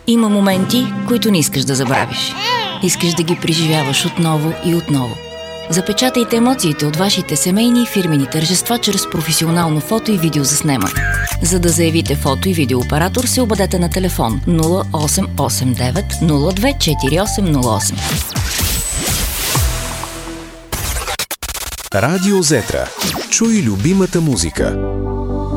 Има моменти, които не искаш да забравиш. Искаш да ги преживяваш отново и отново. Запечатайте емоциите от вашите семейни и фирмени тържества чрез професионално фото и видеозаснемане. За да заявите фото и видеооператор, се обадете на телефон 0889 024808. Радио Зетра. Чуй любимата музика.